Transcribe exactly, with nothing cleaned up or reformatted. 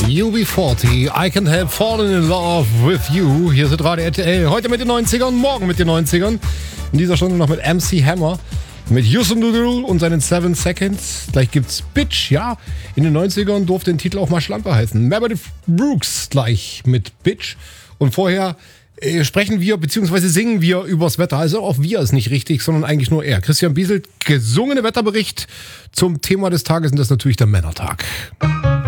U B vierzig, I Can't Help Falling in Love with You. Hier sind Radio R T L. Heute mit den neunzigern, morgen mit den neunzigern. In dieser Stunde noch mit M C Hammer, mit Houston Doodle und seinen Seven Seconds. Gleich gibt's Bitch, ja. In den neunzigern durfte den Titel auch mal Schlampe heißen. Meredith Brooks gleich mit Bitch. Und vorher äh, sprechen wir bzw. singen wir übers Wetter. Also auch wir ist nicht richtig, sondern eigentlich nur er. Christian Bieselt, gesungene Wetterbericht zum Thema des Tages und das ist natürlich der Männertag.